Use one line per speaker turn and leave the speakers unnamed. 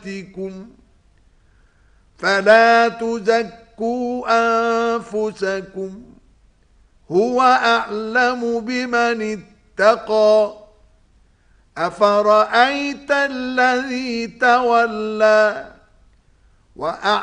أمواتكم فلا تزكوا أنفسكم هو أعلم بمن اتقى أفرأيت الذي تولى